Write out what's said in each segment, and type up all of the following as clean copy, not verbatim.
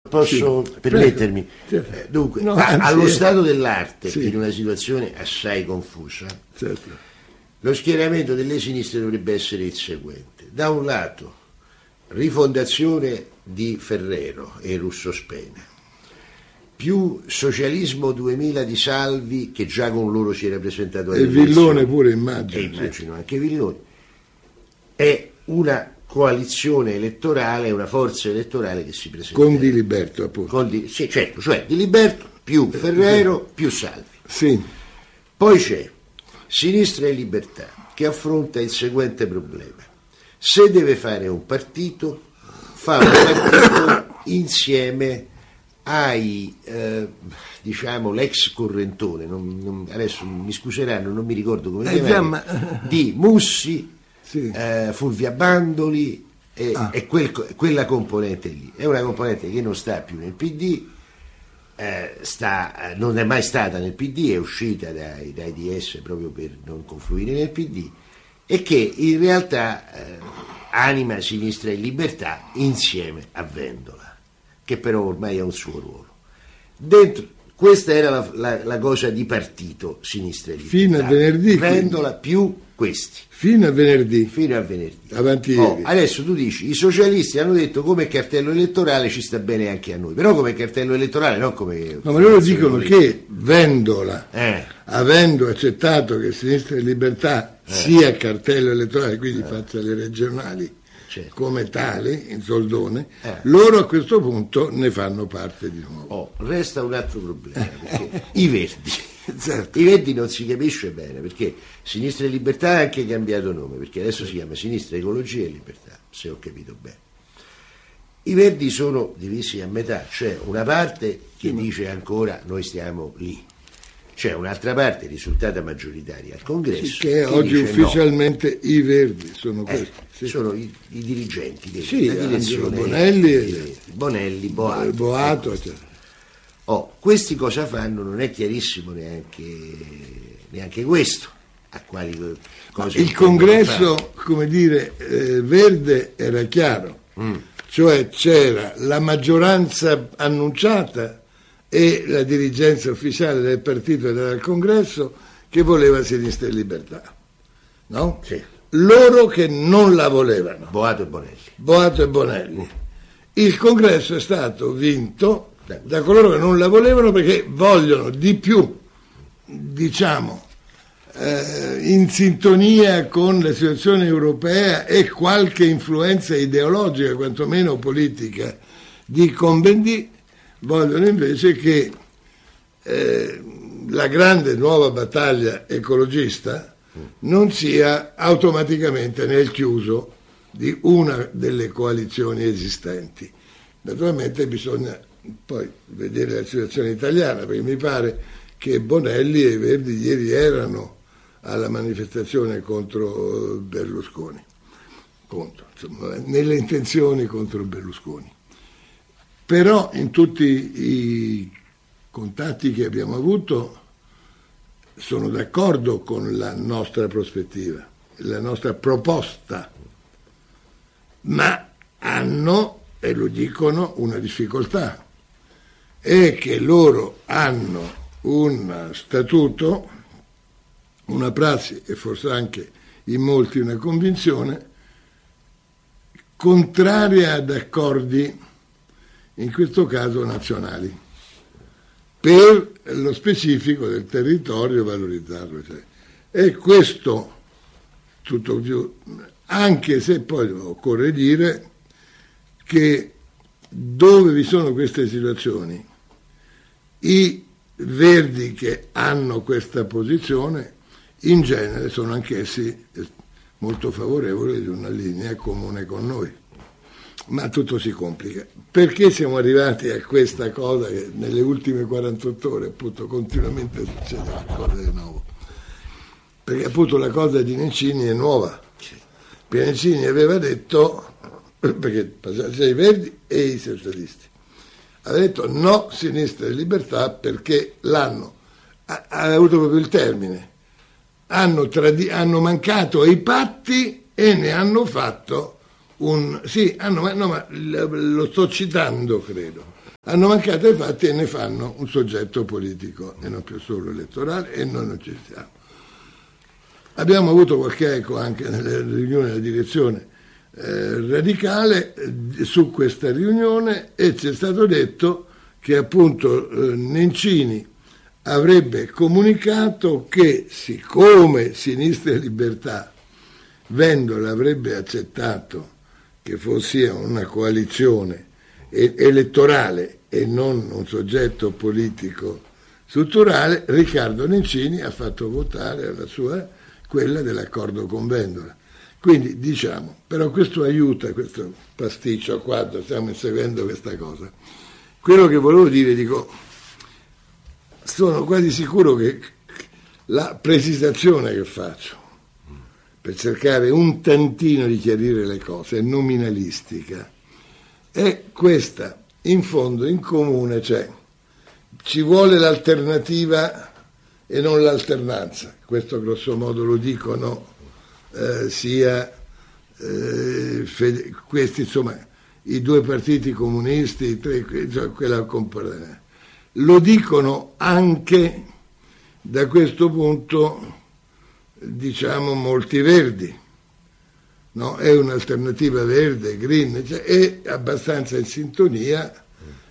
Posso permettermi? Certo. Dunque, No, allo stato dell'arte, sì, in una situazione assai confusa, certo, lo schieramento delle sinistre dovrebbe essere il seguente. Da un lato, rifondazione di Ferrero e Russo Spena, più socialismo 2000 di Salvi, che già con loro si era presentato alle e Villone elezioni, pure e immagino. immagino anche Villone, è una coalizione elettorale, una forza elettorale che si presenta Con Diliberto, appunto. sì, certo, cioè Diliberto più Ferrero più Salvi. Sì, Poi c'è Sinistra e Libertà, che affronta il seguente problema: se deve fare un partito, fa un partito insieme ai diciamo l'ex correntone, adesso mi scuseranno, non mi ricordo come si chiama, di Mussi, sì. Fulvia Bandoli e quella componente lì. È una componente che non sta più nel PD, non è mai stata nel PD, è uscita dai DS proprio per non confluire nel PD, e che in realtà anima Sinistra e Libertà insieme a Vendola, che però ormai ha un suo ruolo. Questa era la cosa di partito, Sinistra e Libertà. Fino a venerdì. Vendola più questi. Fino a venerdì. Avanti ieri. Adesso tu dici, i socialisti hanno detto come cartello elettorale ci sta bene anche a noi, però come cartello elettorale, non come... No, ma loro dicono che Vendola, avendo accettato che Sinistra e Libertà sia cartello elettorale, quindi faccia le regionali, certo, come tali, in soldone, loro a questo punto ne fanno parte di nuovo. Resta un altro problema, perché i Verdi... Certo. I Verdi non si capisce bene, perché Sinistra e Libertà ha anche cambiato nome, perché adesso si chiama Sinistra, Ecologia e Libertà, se ho capito bene. I Verdi sono divisi a metà, c'è una parte che dice ancora noi stiamo lì, c'è un'altra parte risultata maggioritaria al Congresso, che oggi ufficialmente no. I Verdi sono questi. Sono i dirigenti della direzione, Bonelli, Boato. Eccetera. Questi cosa fanno? Non è chiarissimo neanche questo. A quali cose il congresso, come dire, verde era chiaro, cioè c'era la maggioranza annunciata e la dirigenza ufficiale del partito era al congresso che voleva Sinistra e Libertà, no? Sì. Loro che non la volevano. Boato e Bonelli. Il congresso è stato vinto da coloro che non la volevano perché vogliono di più, diciamo, in sintonia con la situazione europea e qualche influenza ideologica, quantomeno politica, di Combendì, vogliono invece che la grande nuova battaglia ecologista non sia automaticamente nel chiuso di una delle coalizioni esistenti. Naturalmente bisogna poi vedere la situazione italiana, perché mi pare che Bonelli e i Verdi ieri erano alla manifestazione contro Berlusconi, nelle intenzioni contro Berlusconi. Però in tutti i contatti che abbiamo avuto sono d'accordo con la nostra prospettiva, la nostra proposta, ma hanno, e lo dicono, una difficoltà, è che loro hanno un statuto, una prassi e forse anche in molti una convinzione contraria ad accordi, in questo caso nazionali, per lo specifico del territorio valorizzarlo. E questo tutto più, anche se poi occorre dire che dove vi sono queste situazioni, i Verdi che hanno questa posizione in genere sono anch'essi molto favorevoli di una linea comune con noi. Ma tutto si complica. Perché siamo arrivati a questa cosa che nelle ultime 48 ore appunto continuamente succede qualcosa di nuovo? Perché appunto la cosa di Nencini è nuova. Nencini aveva detto, perché passava i Verdi e i socialisti, aveva detto no Sinistra e Libertà perché l'hanno, ha avuto proprio il termine, hanno mancato ai patti e ne hanno fatto ma lo sto citando credo, hanno mancato ai fatti e ne fanno un soggetto politico e non più solo elettorale, e noi non ci stiamo. Abbiamo avuto qualche eco anche nelle riunioni della direzione radicale su questa riunione, e ci è stato detto che appunto Nencini avrebbe comunicato che, siccome Sinistra e Libertà Vendola avrebbe accettato che fosse una coalizione elettorale e non un soggetto politico strutturale, Riccardo Nencini ha fatto votare alla sua quella dell'accordo con Vendola. Quindi diciamo, però questo aiuta, questo pasticcio a quadro, stiamo inseguendo questa cosa. Quello che volevo dire, dico, sono quasi sicuro che la precisazione che faccio per cercare un tantino di chiarire le cose è nominalistica, è questa, in fondo, in comune, cioè ci vuole l'alternativa e non l'alternanza. Questo grosso modo lo dicono questi, insomma, i due partiti comunisti, i tre, quella componente. Lo dicono anche da questo punto, diciamo, molti verdi, no? È un'alternativa verde, green, cioè è abbastanza in sintonia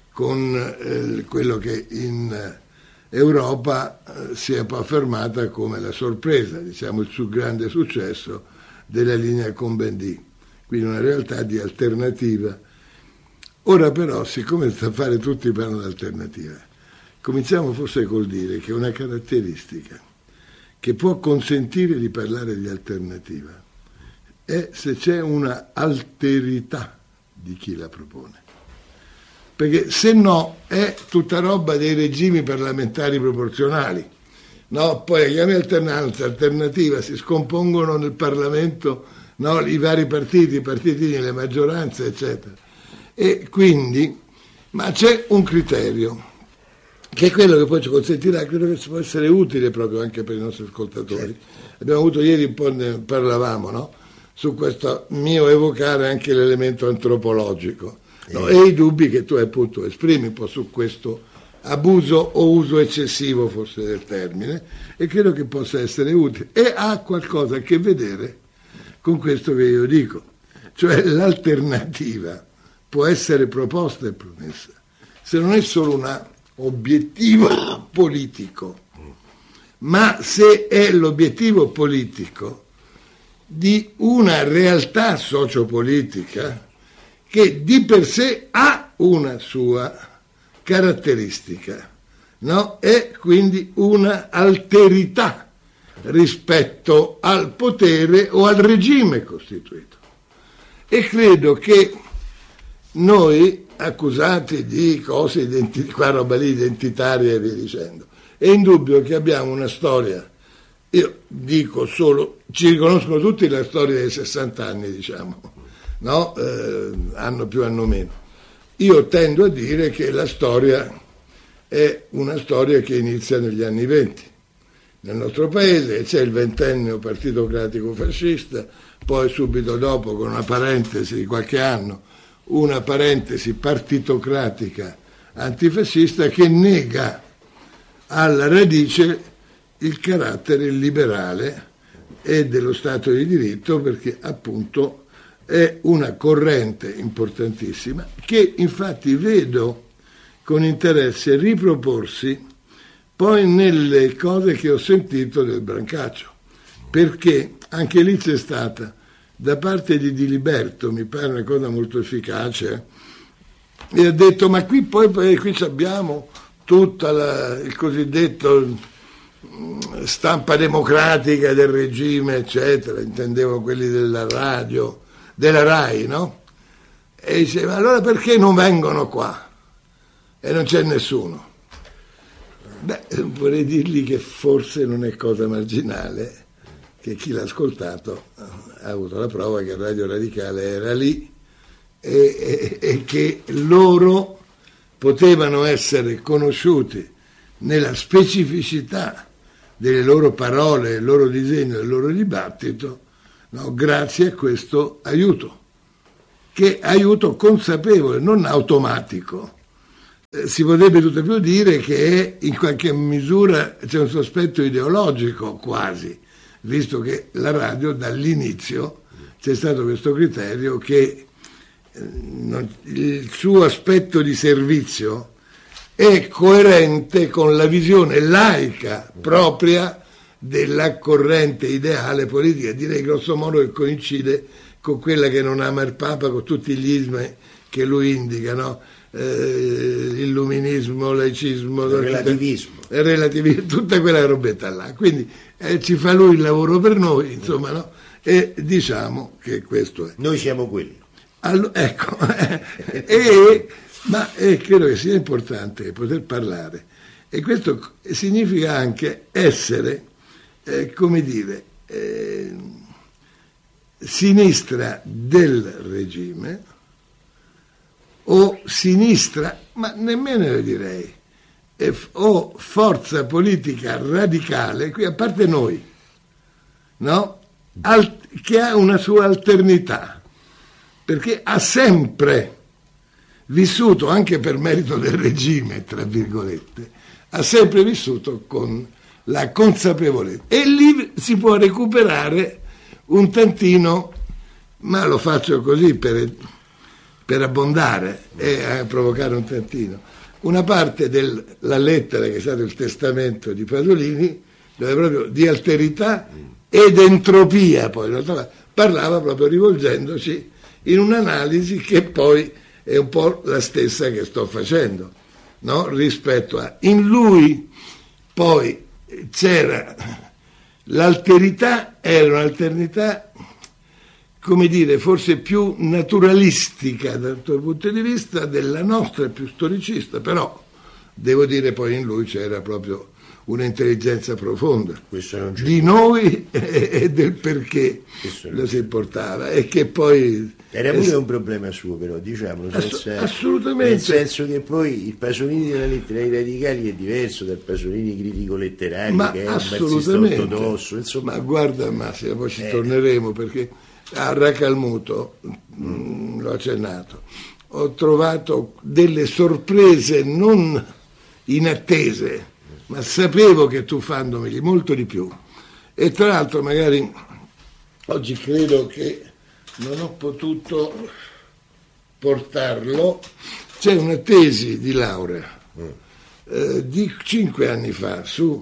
con quello che in Europa si è poi affermata come la sorpresa, diciamo il più grande successo della linea Cohn-Bendit, quindi una realtà di alternativa. Ora però, siccome sta a fare tutti parlano di alternativa, cominciamo forse col dire che una caratteristica che può consentire di parlare di alternativa è se c'è una alterità di chi la propone. Perché se no è tutta roba dei regimi parlamentari proporzionali, no? Poi la chiami alternanza, alternativa, si scompongono nel Parlamento, no? I vari partiti, i partitini, le maggioranze, eccetera. E quindi, ma c'è un criterio, che è quello che poi ci consentirà, credo che può essere utile proprio anche per i nostri ascoltatori. Certo. Abbiamo avuto ieri un po', ne parlavamo, no? Su questo mio evocare anche l'elemento antropologico. No, e i dubbi che tu appunto esprimi un po' su questo abuso o uso eccessivo forse del termine, e credo che possa essere utile e ha qualcosa a che vedere con questo che io dico, cioè l'alternativa può essere proposta e promessa se non è solo un obiettivo politico, ma se è l'obiettivo politico di una realtà sociopolitica che di per sé ha una sua caratteristica, no? È quindi una alterità rispetto al potere o al regime costituito. E credo che noi, accusati di cose qua roba lì identitarie e via dicendo, è indubbio che abbiamo una storia, io dico solo, ci riconoscono tutti la storia dei 60 anni, diciamo, no? Anno più anno meno. Io tendo a dire che la storia è una storia che inizia negli anni 20 nel nostro paese, c'è il ventennio partitocratico fascista, poi subito dopo, con una parentesi di qualche anno, una parentesi partitocratica antifascista che nega alla radice il carattere liberale e dello Stato di diritto, perché appunto è una corrente importantissima che infatti vedo con interesse riproporsi poi nelle cose che ho sentito del Brancaccio, perché anche lì c'è stata da parte di Diliberto, mi pare una cosa molto efficace, e ha detto ma qui abbiamo tutta il cosiddetto stampa democratica del regime, eccetera, intendevo quelli della radio, della RAI, no? E diceva, allora perché non vengono qua? E non c'è nessuno. Beh, vorrei dirgli che forse non è cosa marginale, che chi l'ha ascoltato ha avuto la prova che Radio Radicale era lì e che loro potevano essere conosciuti nella specificità delle loro parole, del loro disegno, del loro dibattito, no? Grazie a questo aiuto, che aiuto consapevole, non automatico, Si potrebbe tutto più dire che in qualche misura c'è un sospetto ideologico quasi, visto che la radio dall'inizio c'è stato questo criterio che il suo aspetto di servizio è coerente con la visione laica propria della corrente ideale politica, direi grosso modo che coincide con quella che non ama il Papa, con tutti gli ismi che lui indica, no? Illuminismo, laicismo, relativismo, tutta quella robetta là. Quindi ci fa lui il lavoro per noi, insomma, no? E diciamo che questo è. Noi siamo quelli. Ecco, ma credo che sia importante poter parlare, e questo significa anche essere, come dire, sinistra del regime, o sinistra, ma nemmeno lo direi, o forza politica radicale, qui a parte noi, no? Che ha una sua alternità, perché ha sempre vissuto, anche per merito del regime, tra virgolette, ha sempre vissuto con la consapevolezza, e lì si può recuperare un tantino, ma lo faccio così per abbondare e provocare un tantino, una parte della lettera che è stato il testamento di Pasolini, dove proprio di alterità ed entropia poi parlava, proprio rivolgendoci in un'analisi che poi è un po' la stessa che sto facendo, no? Rispetto a in lui poi c'era l'alterità, era un'alterità, come dire, forse più naturalistica dal tuo punto di vista, della nostra è più storicista, però devo dire poi in lui c'era proprio un'intelligenza profonda di noi e del perché lo si portava, e che poi era pure un problema suo, però diciamolo, assolutamente, nel senso che poi il Pasolini della lettera ai radicali è diverso dal Pasolini critico letterario, ma che è un marxista ortodosso, insomma. Ma guarda Massimo, poi ci torneremo, perché a Racalmuto, l'ho accennato, ho trovato delle sorprese non inattese, ma sapevo che tuffandomeli molto di più. E tra l'altro magari oggi credo che non ho potuto portarlo, c'è una tesi di laurea di 5 anni fa su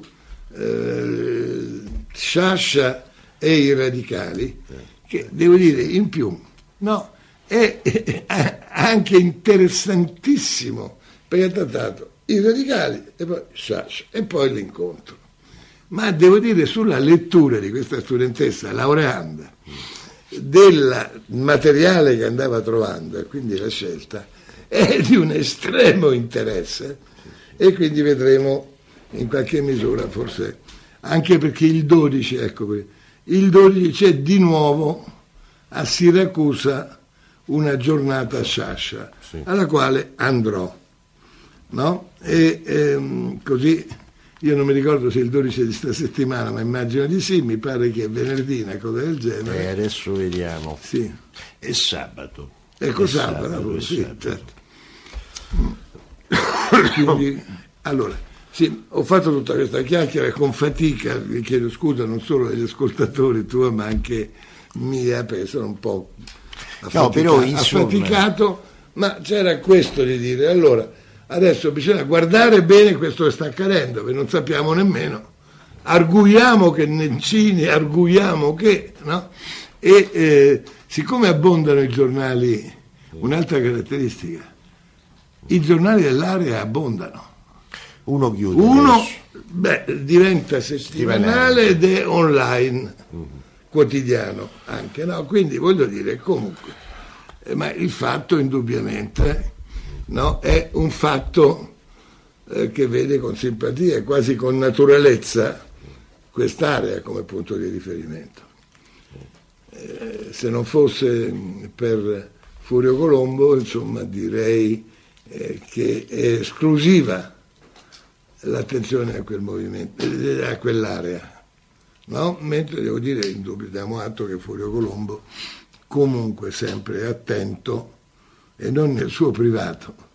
Sciascia e i radicali, che devo dire in più, no, è anche interessantissimo, perché ha trattato i radicali e poi Sciascia e poi l'incontro. Ma devo dire, sulla lettura di questa studentessa laureanda del materiale che andava trovando, e quindi la scelta è di un estremo interesse, e quindi vedremo in qualche misura, forse anche perché il 12, ecco qui, il 12 c'è di nuovo a Siracusa una giornata a Sciascia, sì, alla quale andrò, no? E così, io non mi ricordo se il 12 di sta settimana, ma immagino di sì, mi pare che è venerdì, una cosa del genere. Adesso vediamo. Sì. È sabato. Ecco, sabato, sì, certo. Quindi, allora, sì, ho fatto tutta questa chiacchiera con fatica, vi chiedo scusa non solo agli ascoltatori tua, ma anche mia, perché sono un po' affaticato, ma c'era questo di dire. Allora, adesso bisogna guardare bene questo che sta accadendo, perché non sappiamo nemmeno, arguiamo che Nencini, arguiamo che, no? E siccome abbondano i giornali, un'altra caratteristica, i giornali dell'area abbondano. Uno chiude. Diventa settimanale ed è online, quotidiano anche, no? Quindi voglio dire, comunque, ma il fatto indubbiamente, no, è un fatto che vede con simpatia e quasi con naturalezza quest'area come punto di riferimento. Se non fosse per Furio Colombo, insomma, direi che è esclusiva l'attenzione a quel movimento, a quell'area, no? Mentre devo dire, in dubbio, diamo atto che Furio Colombo comunque sempre è attento, e non nel suo privato,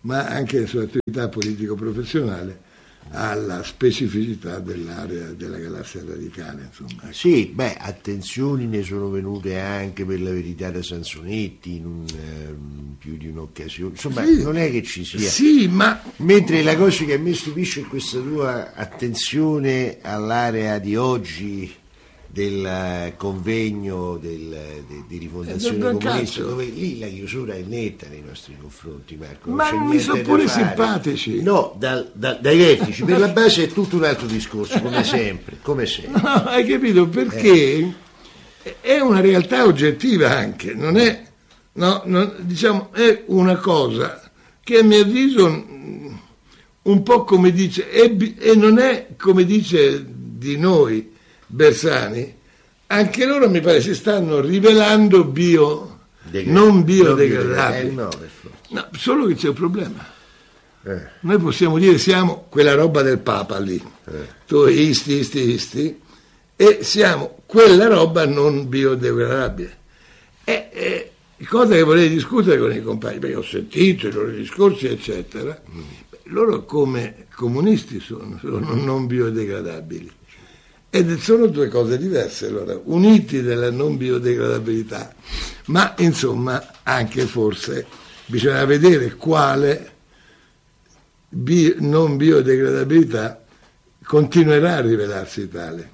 ma anche nella sua attività politico-professionale, alla specificità dell'area della galassia radicale, insomma. Sì, attenzioni ne sono venute anche, per la verità, da Sansonetti in più di un'occasione. Insomma, Sì, non è che ci sia. Sì, ma Mentre la cosa che a me stupisce è questa tua attenzione all'area di oggi del convegno di rifondazione comunista, dove lì la chiusura è netta nei nostri confronti, Marco. Ma mi sono pure simpatici. No, dai vertici, per la base è tutto un altro discorso, come sempre. No, hai capito? Perché è una realtà oggettiva anche, non è, diciamo, è una cosa che a mio avviso un po' come dice, e non è come dice di noi Bersani, anche loro mi pare si stanno rivelando non biodegradabili. No, solo che c'è un problema. Noi possiamo dire siamo quella roba del Papa lì, tu isti, e siamo quella roba non biodegradabile. Cosa che vorrei discutere con i compagni, perché ho sentito i loro discorsi, eccetera. Loro come comunisti sono non biodegradabili. Ed sono due cose diverse, allora, uniti della non biodegradabilità, ma insomma anche forse bisogna vedere quale non biodegradabilità continuerà a rivelarsi tale.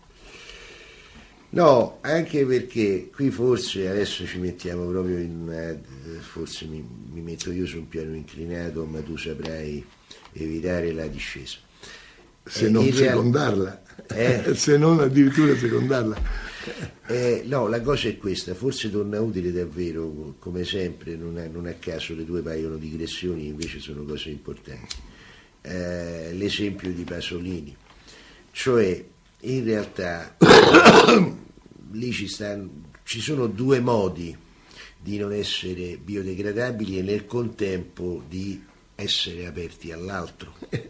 No, anche perché qui forse adesso ci mettiamo proprio forse mi metto io su un piano inclinato, ma tu saprai evitare la discesa. Se non secondarla. Se non addirittura secondarla. No, la cosa è questa, forse torna utile davvero, come sempre, non a caso le due paiono digressioni, invece sono cose importanti. L'esempio di Pasolini, cioè in realtà lì ci sono due modi di non essere biodegradabili e nel contempo di essere aperti all'altro.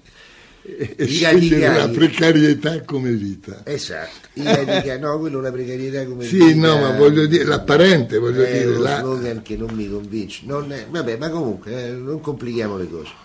La precarietà come vita. Esatto, no, quello è una precarietà come sì, vita. Sì, no, ma voglio dire, l'apparente, voglio dire. È uno slogan che non mi convince. Vabbè, ma comunque, non complichiamo le cose.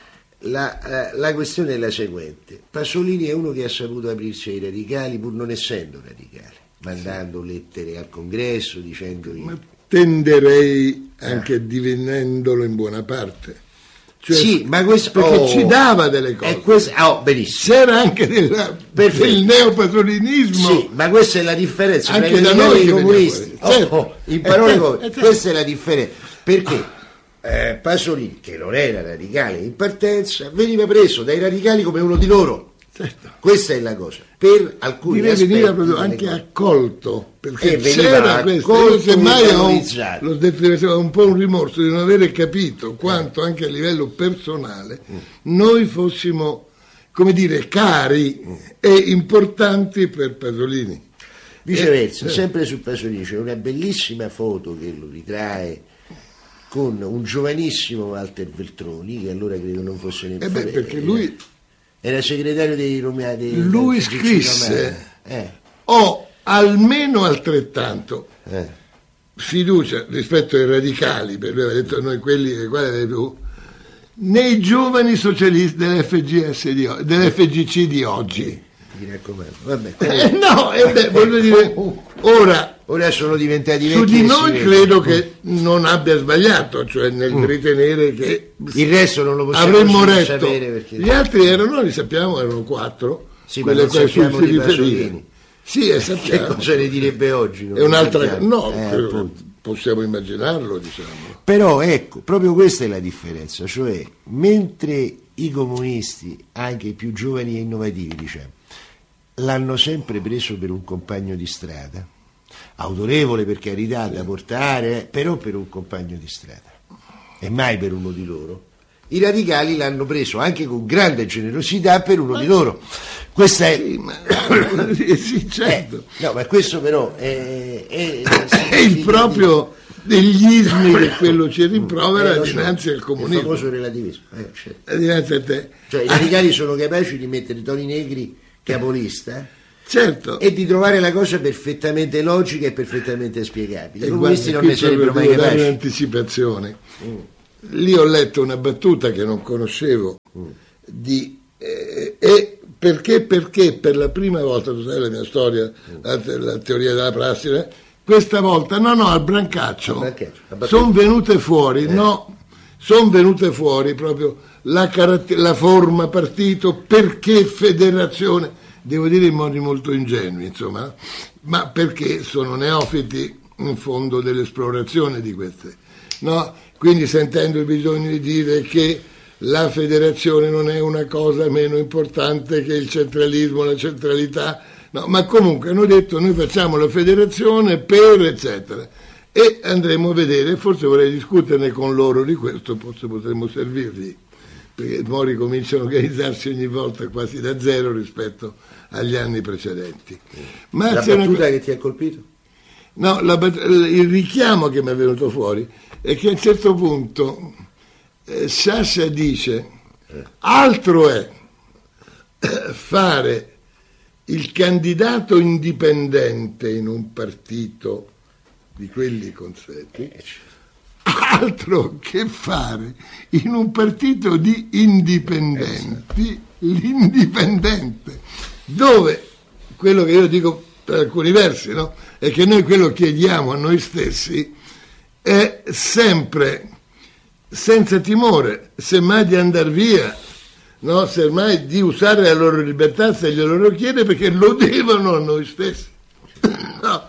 La questione è la seguente. Pasolini è uno che ha saputo aprirsi ai radicali pur non essendo radicale, mandando lettere al congresso, dicendo... Ma tenderei anche divenendolo in buona parte. Cioè, sì, ma questo perché ci dava delle cose. Benissimo. C'era anche del neopasolinismo. Sì, ma questa è la differenza anche da noi i comunisti. In parole certo. Questa è la differenza. Perché Pasolini, che non era radicale in partenza, veniva preso dai radicali come uno di loro. Certo. Questa è la cosa. Per alcuni veniva proprio anche accolto, perché c'era questo. Semmai ho un po' un rimorso di non avere capito quanto anche a livello personale noi fossimo, come dire, cari e importanti per Pasolini. Viceversa, sempre su Pasolini c'è una bellissima foto che lo ritrae con un giovanissimo Walter Veltroni, che allora credo non fosse neppure... perché lui... Era segretario dei Romani. Lui scrisse, ho almeno altrettanto fiducia rispetto ai radicali, per lui aveva detto noi quelli quali più, nei giovani socialisti dell'FGC di oggi. Mi raccomando. Vabbè, voglio dire, ora sono diventati vecchi. Su di noi credo che non abbia sbagliato, cioè nel ritenere che il resto non lo possiamo avremmo retto. sapere, perché gli altri li sappiamo, erano 4. Sì, quelle a cui si riferiva. Sì, e sappiamo. Che cosa ne direbbe oggi? È un'altra possiamo immaginarlo, diciamo. Però ecco, proprio questa è la differenza, cioè mentre i comunisti, anche i più giovani e innovativi, diciamo, l'hanno sempre preso per un compagno di strada, autorevole per carità, da portare, però per un compagno di strada e mai per uno di loro. I radicali l'hanno preso anche con grande generosità per uno di loro. Questa è sì, certo. No, ma questo però è il proprio degli ismi che quello ci rimprovera dinanzi al comunismo. Il famoso relativismo. Certo. Dinanzi a te. Cioè i radicali sono capaci di mettere Toni Negri capolista, certo, e di trovare la cosa perfettamente logica e perfettamente spiegabile. I comunisti non ne sarebbero mai capaci. Un'anticipazione. lì ho letto una battuta che non conoscevo e perché per la prima volta, tu sai la mia storia, la teoria della prassi, questa volta al Brancaccio sono venute fuori sono venute fuori proprio la forma partito, perché federazione, devo dire in modi molto ingenui, insomma, ma perché sono neofiti in fondo dell'esplorazione di queste, no? Quindi sentendo il bisogno di dire che la federazione non è una cosa meno importante che il centralismo, la centralità, no, ma comunque hanno detto noi facciamo la federazione per eccetera, e andremo a vedere, forse vorrei discuterne con loro di questo, forse potremmo servirgli, perché i Mori cominciano a organizzarsi ogni volta quasi da zero rispetto agli anni precedenti. Ma la battuta che ti ha colpito? No, il richiamo che mi è venuto fuori è che a un certo punto Sciascia dice altro è fare il candidato indipendente in un partito di quelli consueti, altro che fare in un partito di indipendenti l'indipendente, dove quello che io dico per alcuni versi, no? È che noi quello chiediamo a noi stessi è sempre senza timore, semmai di andare via, no? Semmai di usare la loro libertà se glielo loro chiede, perché lo devono a noi stessi. No.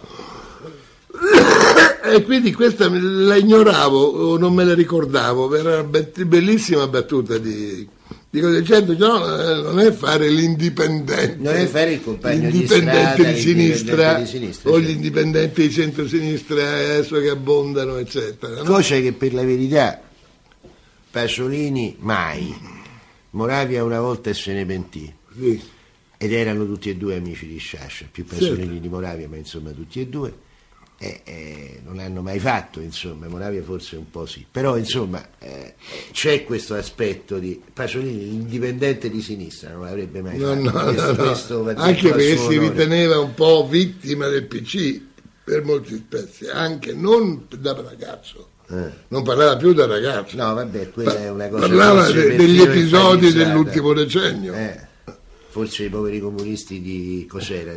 E quindi questa la ignoravo o non me la ricordavo, era una bellissima battuta dico dicendo non è fare l'indipendente, non è fare il compagno l'indipendente di sinistra o cioè. gli indipendenti di centro-sinistra adesso che abbondano eccetera, no? Cosa che per la verità Pasolini mai, Moravia una volta e se ne pentì, Sì. ed erano tutti e due amici di Sciascia, più Pasolini di Moravia, ma insomma tutti e due. Non hanno mai fatto, insomma, Moravia forse un po' sì, però insomma c'è questo aspetto di Pasolini, l'indipendente di sinistra, non l'avrebbe mai fatto. Questo anche perché si riteneva un po' vittima del PC per molti aspetti, anche non da ragazzo, non parlava più da ragazzo, no vabbè, quella è una cosa, parlava degli episodi dell'ultimo decennio, forse i poveri comunisti di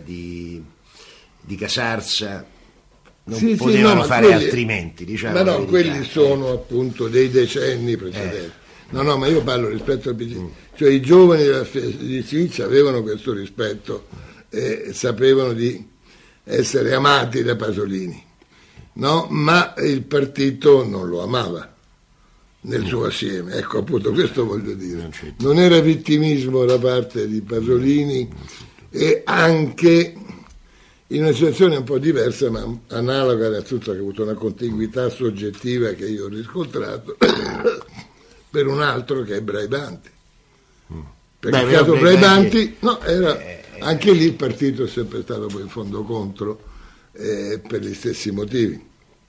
Casarsa non potevano fare altrimenti, diciamo. Ma no, quelli sono appunto dei decenni precedenti. No, ma io parlo rispetto al PC. Cioè i giovani di Sicilia avevano questo rispetto e sapevano di essere amati da Pasolini, no? Ma il partito non lo amava nel suo assieme. Ecco, appunto, questo voglio dire. Non era vittimismo da parte di Pasolini, e anche in una situazione un po' diversa, ma analoga a tutto, che ha avuto una contiguità soggettiva che io ho riscontrato per un altro che è Braibanti. Perché il caso Braibanti, anche lì il partito è sempre stato poi in fondo contro, per gli stessi motivi.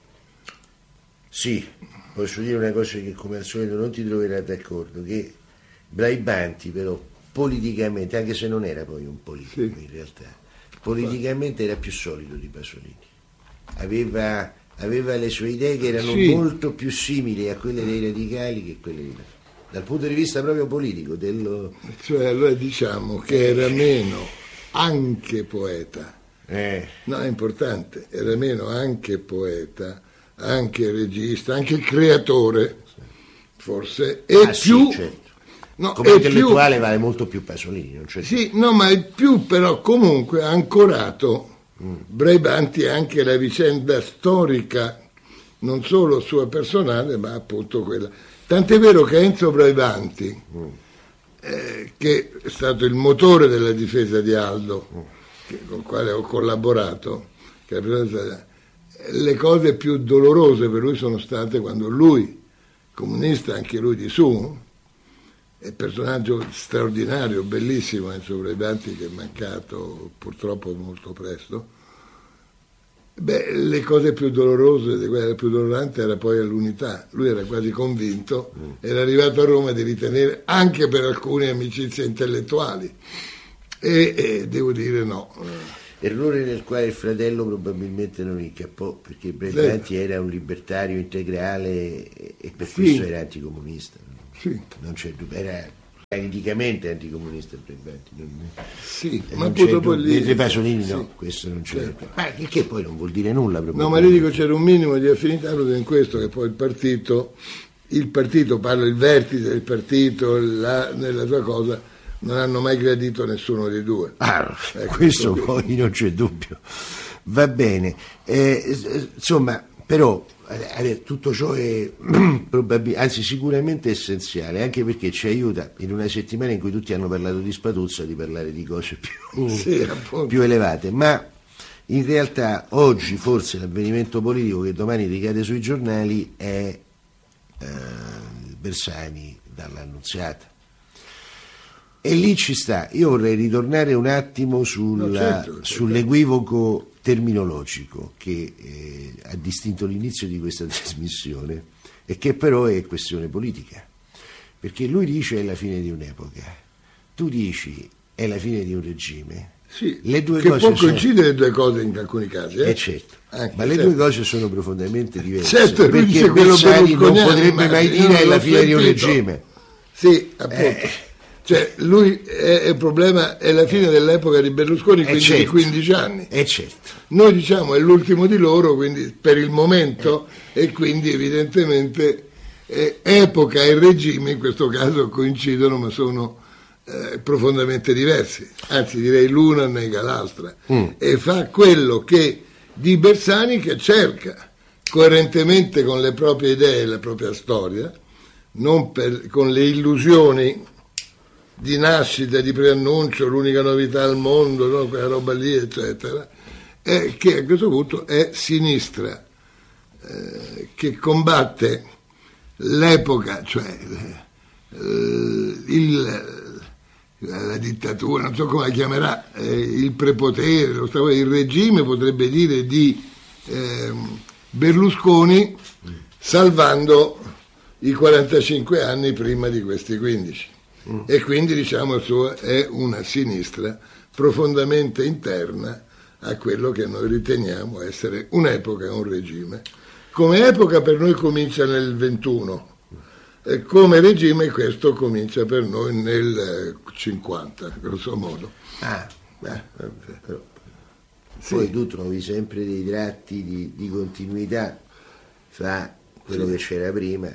Sì, posso dire una cosa che come al solito non ti troverai d'accordo, che Braibanti però politicamente, anche se non era poi un politico in realtà, politicamente era più solido di Pasolini, aveva le sue idee che erano molto più simili a quelle dei radicali che quelle di Pasolini, dal punto di vista proprio politico cioè allora diciamo che era meno anche poeta, no, è importante, era meno anche poeta, anche regista, anche creatore forse, e più certo. No, come intellettuale vale molto più Pasolini, non c'è ma è più però comunque ancorato Braibanti anche la vicenda storica, non solo sua personale, ma appunto quella. Tant'è vero che Enzo Braibanti, che è stato il motore della difesa di Aldo, con il quale ho collaborato, le cose più dolorose per lui sono state quando lui, comunista anche lui di su, è personaggio straordinario, bellissimo, Enzo Braibanti, che è mancato purtroppo molto presto. Le cose più dolorose, quella più dolorante era poi all'unità. Lui era quasi convinto, era arrivato a Roma di ritenere anche per alcune amicizie intellettuali, e devo dire no. errore nel quale il fratello probabilmente non incappò, perché Braganti era un libertario integrale e per questo era anticomunista. Sì. Non c'è dubbio, era politicamente anticomunista Braganti. Sì, non ma appunto c'è poi lì... mentre Pasolini no, sì, questo non c'è. certo. Ma che poi non vuol dire nulla. No, ma le dico c'era un minimo di affinità in questo, che poi il partito, parlo il vertice del partito, nella sua cosa, non hanno mai gradito nessuno dei due. Questo poi non c'è dubbio. Va bene. Insomma, però tutto ciò è anzi sicuramente essenziale, anche perché ci aiuta in una settimana in cui tutti hanno parlato di Spatuzza di parlare di cose più elevate, ma in realtà oggi forse l'avvenimento politico che domani ricade sui giornali è Bersani dall'Annunziata. E lì ci sta. Io vorrei ritornare un attimo sull'equivoco terminologico che ha distinto l'inizio di questa trasmissione e che però è questione politica, perché lui dice è la fine di un'epoca, tu dici è la fine di un regime. Sì, le due che cose può coincidere le due cose in alcuni casi. Certo. Ma le due cose sono profondamente diverse, certo, perché Bersani non potrebbe mai dire è la fine di un regime. Sì, appunto. Cioè, lui il problema è la fine dell'epoca di Berlusconi, quindi di 15 anni. Certo. Noi diciamo è l'ultimo di loro, quindi per il momento, e quindi evidentemente epoca e regime in questo caso coincidono, ma sono profondamente diversi. Anzi, direi l'una nega l'altra. E fa quello che di Bersani, che cerca coerentemente con le proprie idee e la propria storia, non con le illusioni di nascita, di preannuncio, l'unica novità al mondo, no? Quella roba lì, eccetera, che a questo punto è sinistra, che combatte l'epoca, cioè la dittatura, non so come la chiamerà, il prepotere, il regime, potrebbe dire, di Berlusconi, salvando i 45 anni prima di questi 15. E quindi diciamo è una sinistra profondamente interna a quello che noi riteniamo essere un'epoca, un regime. Come epoca per noi comincia nel 21, e come regime questo comincia per noi nel 50, grosso modo. Però. Poi tu trovi sempre dei tratti di continuità fra quello che c'era prima.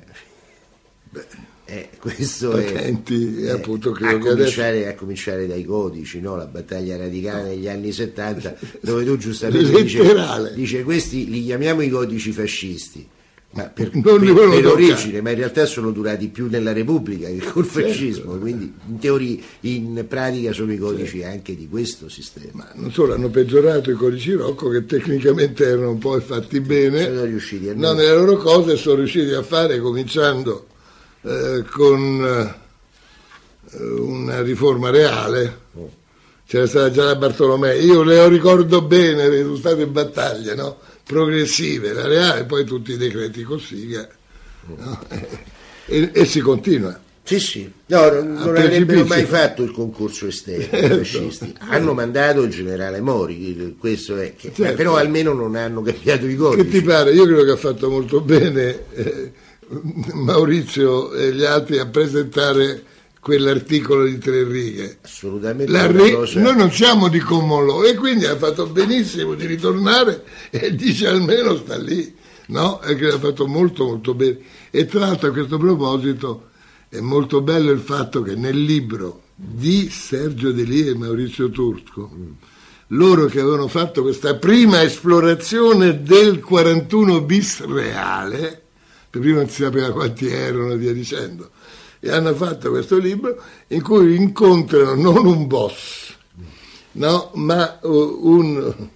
Questo Potenti, appunto, credo a cominciare dai codici, no? La battaglia radicale negli anni 70, dove tu giustamente dice questi li chiamiamo i codici fascisti, ma per origine, ma in realtà sono durati più nella Repubblica che col fascismo, quindi in teoria, in pratica sono i codici anche di questo sistema. Ma non solo, hanno peggiorato i codici Rocco, che tecnicamente erano poi fatti bene, sono riusciti nelle loro cose sono riusciti a fare, cominciando con una riforma reale. C'era stata già la Bartolomei, io le ricordo bene, sono state battaglie, no? Progressive, la reale, poi tutti i decreti Cossiga, no? e si continua. Sì, no, non avrebbero mai fatto il concorso esterno, i fascisti. Hanno mandato il generale Mori, questo è, certo. Però almeno non hanno cambiato i codici. Che ti pare? Io credo che ha fatto molto bene Maurizio e gli altri a presentare quell'articolo di 3 righe. Assolutamente. Noi non siamo di common law, e quindi ha fatto benissimo di ritornare e dice almeno sta lì, no? E che ha fatto molto molto bene. E tra l'altro a questo proposito è molto bello il fatto che nel libro di Sergio Delia e Maurizio Turco, loro che avevano fatto questa prima esplorazione del 41 bis reale, prima non si sapeva quanti erano e via dicendo, e hanno fatto questo libro in cui incontrano non un boss, no, ma un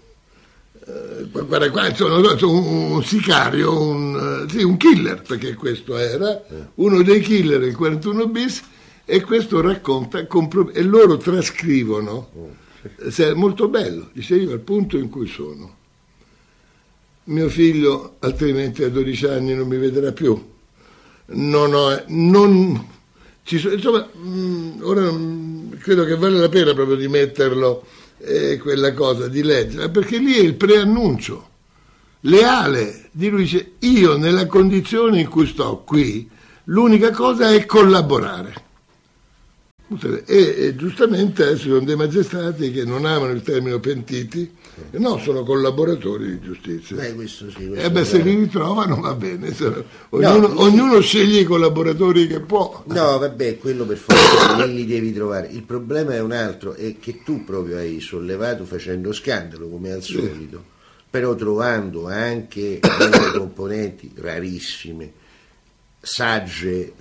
sicario, un killer, perché questo era uno dei killer del 41 bis, e questo racconta e loro trascrivono, è molto bello, dice: io al punto in cui sono, mio figlio altrimenti a 12 anni non mi vedrà più, insomma, ora credo che vale la pena proprio di metterlo quella cosa di leggere, perché lì è il preannuncio leale di lui, dice: io nella condizione in cui sto qui, l'unica cosa è collaborare. E giustamente adesso sono dei magistrati che non amano il termine pentiti, no, sono collaboratori di giustizia. Questo sì, Se li ritrovano va bene, ognuno sceglie i collaboratori che può. No, vabbè, quello per forza li devi trovare. Il problema è un altro, è che tu proprio hai sollevato facendo scandalo, come al solito, però trovando anche delle componenti rarissime, sagge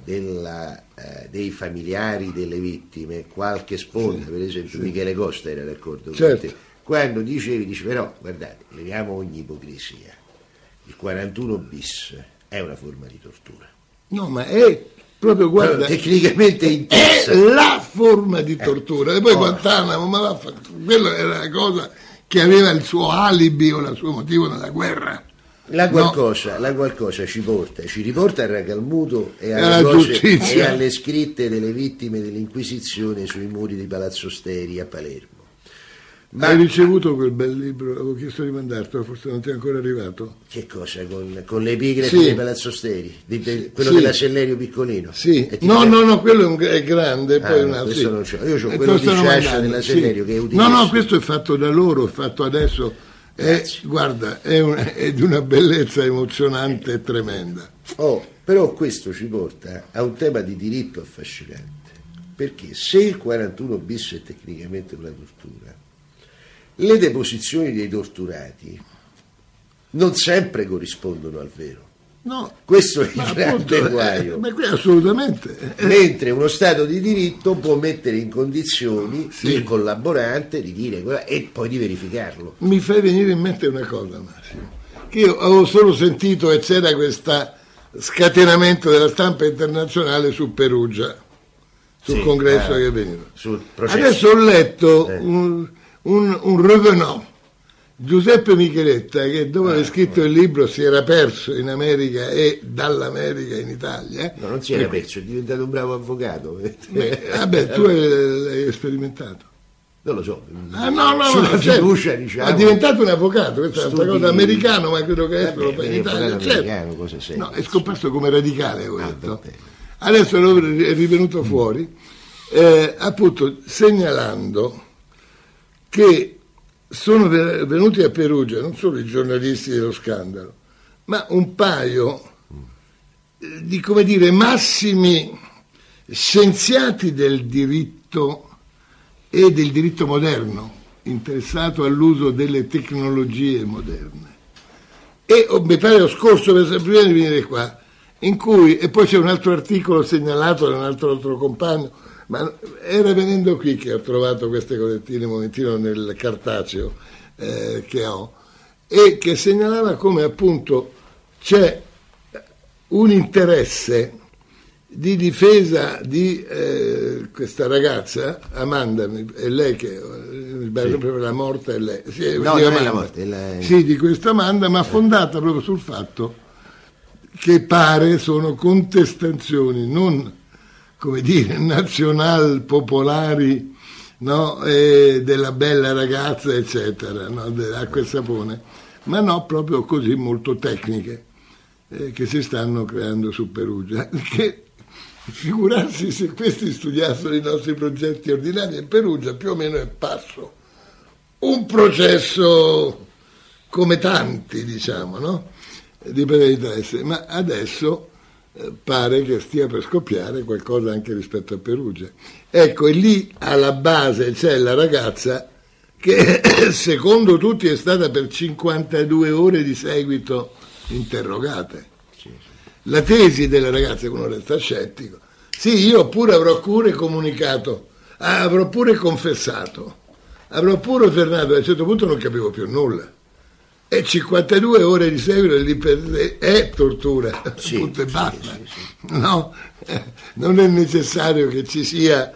dei familiari delle vittime, qualche sponda, per esempio Michele Costa era d'accordo con te, quando dice però guardate, leviamo ogni ipocrisia, il 41 bis è una forma di tortura. No, ma è proprio, guarda, tecnicamente intensa, è la forma di tortura. E poi Guantanamo, ma quella era la cosa che aveva il suo alibi o il suo motivo nella guerra. La qualcosa ci riporta al Racalmuto e alle scritte delle vittime dell'Inquisizione sui muri di Palazzo Steri a Palermo. Ma hai ricevuto quel bel libro? Avevo chiesto di mandartelo, forse non ti è ancora arrivato. Che cosa? Con le epigrafi di Palazzo Steri? Quello della Sellerio piccolino? Sì. No, quello è grande. Poi questo non c'ho. Io ho quello di Sciascia della Sellerio che è utile. No, questo è fatto da loro, è fatto adesso. Guarda, è di una bellezza emozionante e tremenda. Però questo ci porta a un tema di diritto affascinante, perché se il 41 bis è tecnicamente una tortura, le deposizioni dei torturati non sempre corrispondono al vero. No, questo è il grande guaio. Ma qui assolutamente. Mentre uno Stato di diritto può mettere in condizioni il collaborante di dire e poi di verificarlo. Mi fai venire in mente una cosa, Massimo, che io avevo solo sentito e c'era questo scatenamento della stampa internazionale su Perugia, sul congresso che è venuto. Adesso ho letto un revenant, Giuseppe Micheletta, che dopo aver scritto il libro si era perso in America e dall'America in Italia. No, non si era perso, è diventato un bravo avvocato. Vabbè, tu l'hai sperimentato. Non lo so. Sulla fiducia, diciamo. È diventato un avvocato, questa è una cosa americana, ma credo che adesso in Italia. Certo. No, è scomparso come radicale questo. Adesso è rivenuto fuori, appunto segnalando che sono venuti a Perugia non solo i giornalisti dello scandalo, ma un paio di, come dire, massimi scienziati del diritto e del diritto moderno, interessato all'uso delle tecnologie moderne. E mi pare lo scorso, prima di venire qua, in cui, e poi c'è un altro articolo segnalato da un altro compagno, ma era venendo qui che ho trovato queste cosettine un momentino nel cartaceo che ho, e che segnalava come appunto c'è un interesse di difesa di questa ragazza, Amanda, è lei che proprio la morte è lei. Non è la morte, sì, di questa Amanda, ma fondata proprio sul fatto che pare sono contestazioni non, come dire, nazional popolari, no, della bella ragazza eccetera, no, dell'acqua e sapone, ma no, proprio così molto tecniche che si stanno creando su Perugia, che figurarsi se questi studiassero i nostri progetti ordinari, in Perugia più o meno è parso un processo come tanti, diciamo, no? Di interesse, ma adesso pare che stia per scoppiare qualcosa anche rispetto a Perugia. Ecco, e lì alla base c'è la ragazza che secondo tutti è stata per 52 ore di seguito interrogate. La tesi della ragazza, uno resta scettico, sì, io pure avrò pure comunicato, avrò pure confessato, avrò pure fermato, a un certo punto non capivo più nulla. E 52 ore di seguito lì per è tortura, punto e basta. No, non è necessario che ci sia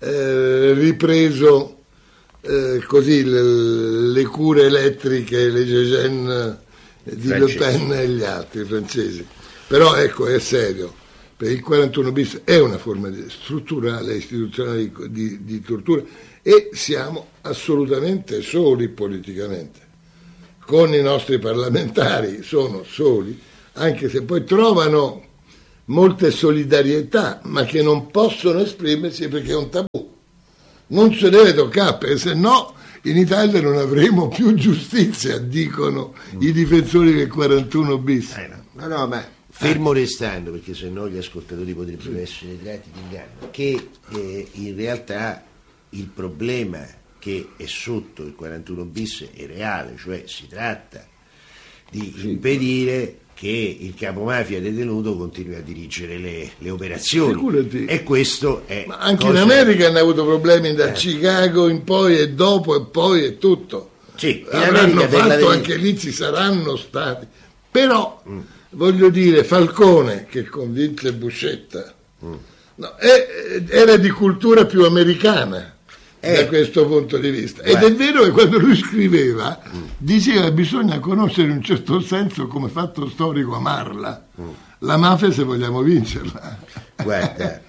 ripreso così le cure elettriche, le Gégène di Le Pen e gli altri francesi. Però ecco, è serio. per il 41 bis è una forma strutturale, istituzionale di tortura, e siamo assolutamente soli politicamente. Con i nostri parlamentari sono soli, anche se poi trovano molte solidarietà, ma che non possono esprimersi perché è un tabù. Non si deve toccare, perché se no in Italia non avremo più giustizia, dicono i difensori del 41 bis. No, ma fermo restando, perché sennò gli ascoltatori potrebbero essere tratti di inganno, che in realtà il problema che è sotto il 41 bis è reale, cioè si tratta di impedire che il capomafia detenuto continui a dirigere le operazioni. Figurati. E questo è... Ma anche in America hanno avuto problemi da Chicago in poi, e dopo, e poi, e tutto. Sì, avranno fatto, anche lì ci saranno stati. Però, voglio dire, Falcone, che convinse Buscetta, era di cultura più americana. Da questo punto di vista. Ed è vero che quando lui scriveva diceva che bisogna conoscere in un certo senso, come fatto storico, amarla la mafia se vogliamo vincerla. Guarda,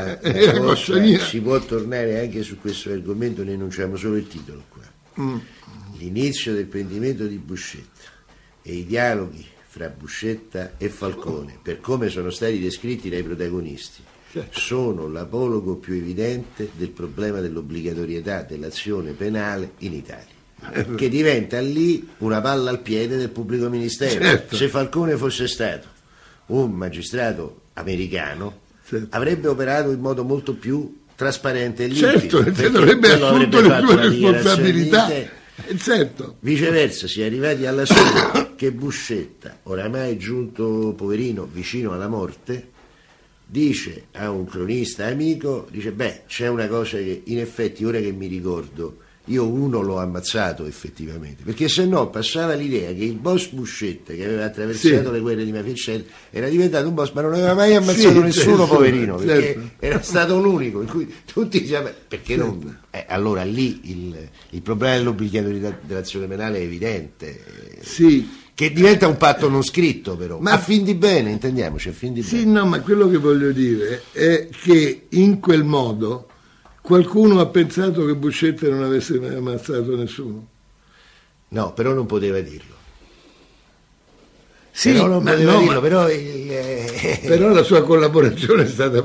si può tornare anche su questo argomento, ne enunciamo solo il titolo qua. L'inizio del prendimento di Buscetta e i dialoghi fra Buscetta e Falcone, per come sono stati descritti dai protagonisti, sono l'apologo più evidente del problema dell'obbligatorietà dell'azione penale in Italia, che diventa lì una palla al piede del pubblico ministero. Certo. Se Falcone fosse stato un magistrato americano, avrebbe operato in modo molto più trasparente e limpido. Certo, avrebbe assunto le sue responsabilità. Certo. Viceversa, si è arrivati alla sera che Buscetta, oramai giunto poverino vicino alla morte, dice a un cronista amico, dice c'è una cosa che in effetti ora che mi ricordo io uno l'ho ammazzato effettivamente, perché se no passava l'idea che il boss Buscetta, che aveva attraversato le guerre di mafia eccetera, era diventato un boss ma non aveva mai ammazzato nessuno, poverino, perché era stato l'unico, in cui tutti dicevano perché non... allora lì il problema dell'obbligatorietà dell'azione penale è evidente, che diventa un patto non scritto, però, ma a fin di bene, intendiamoci, a fin di bene. No, ma quello che voglio dire è che in quel modo qualcuno ha pensato che Buscetta non avesse mai ammazzato nessuno. No, però non poteva dirlo. Però la sua collaborazione è stata